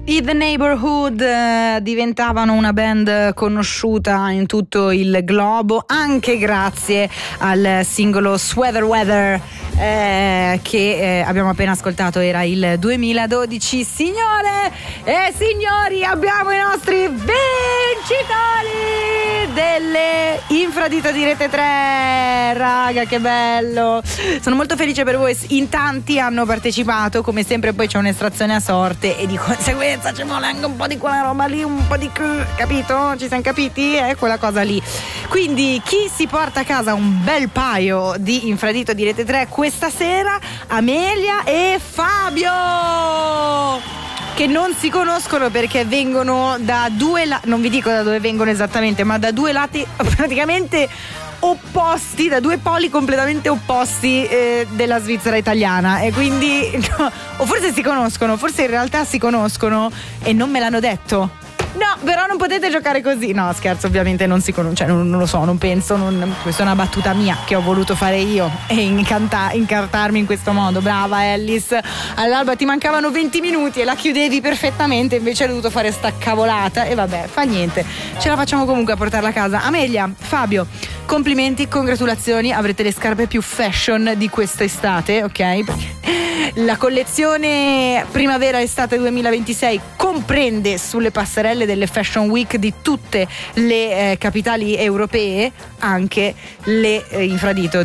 I The Neighborhood diventavano una band conosciuta in tutto il globo anche grazie al singolo Sweater Weather che abbiamo appena ascoltato. Era il 2012. Signore e signori, abbiamo i nostri vincitori delle Infradito di Rete 3. Raga, che bello, sono molto felice per voi. In tanti hanno partecipato, come sempre. Poi c'è un'estrazione a sorte e di conseguenza ci vuole anche un po' di quella roba lì, un po' di capito? Ci siamo capiti? È quella cosa lì. Quindi chi si porta a casa un bel paio di Infradito di Rete 3 questa sera? Amelia e Fabio, che non si conoscono perché vengono da due non vi dico da dove vengono esattamente, ma da due lati praticamente opposti, da due poli completamente opposti della Svizzera italiana, e quindi no, o forse si conoscono, forse in realtà si conoscono e non me l'hanno detto. No, però non potete giocare così. No, scherzo, ovviamente non si conosce, cioè non lo so, non penso, questa è una battuta mia che ho voluto fare io e incartarmi in questo modo. Brava Ellis, all'alba ti mancavano 20 minuti e la chiudevi perfettamente, invece hai dovuto fare sta cavolata e vabbè, fa niente, ce la facciamo comunque a portarla a casa. Amelia, Fabio, complimenti, congratulazioni, avrete le scarpe più fashion di quest'estate, ok? La collezione primavera-estate 2026 comprende sulle passerelle delle Fashion Week di tutte le capitali europee anche le Infradito